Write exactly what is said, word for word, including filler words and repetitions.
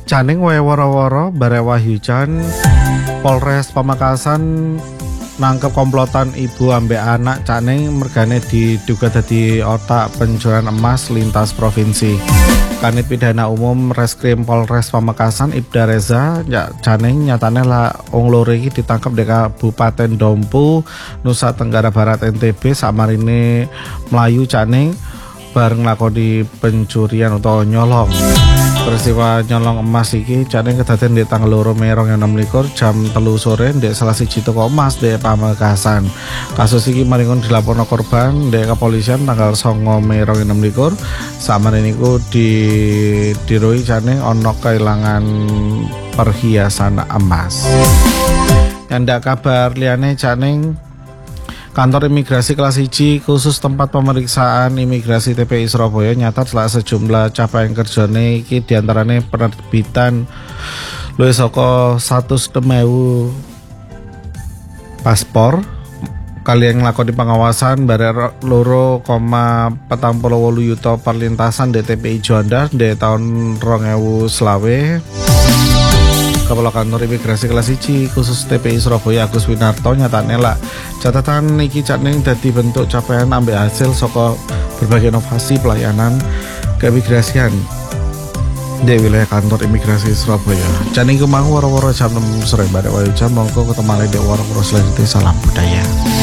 Caning wae woro-woro bare Wahyujan Polres Pamekasan nangkep komplotan ibu ambek anak caning mergane diduga dadi otak pencurian emas lintas provinsi. Kanit Pidana Umum Reskrim Polres Pamekasan Ibda Reza ya caning nyatane lah wong loro iki ditangkap di Kabupaten Dompu Nusa Tenggara Barat N T B samarine mlayu caning bareng lakoni pencurian utawa nyolong. Peristiwa nyolong emas iki caning kedaden di tanggal loro Mei dua ribu enam belas jam telu sore di salah siji toko emas di Pamekasan. Kasus iki maringon dilaporno korban di kepolisian tanggal songo Mei dua ribu enam belas. Samare niku di diroi caning ono kehilangan perhiasan emas. Nyandak kabar liyane caning Kantor Imigrasi Kelas siji khusus tempat pemeriksaan imigrasi T P I Surabaya nyata telah sejumlah capaian kerjane iki diantaranya penerbitan luwih saka seratus ewu paspor kalian nglakoni pengawasan bare loro koma petang puluh wolu yuta perlintasan di T P I Juanda di tahun rong ewu selawe. Kepala Kantor Imigrasi Kelas siji khusus T P I Surabaya Agus Winarto nyatane lah catatan iki caning dadi bentuk capaian ambek hasil saka berbagai inovasi pelayanan keimigrasian di wilayah Kantor Imigrasi Surabaya. Caning kemang waro-waro jam enam sore bare Wahyujan mongko ketemu di waro-waro selanjutnya. Salam budaya.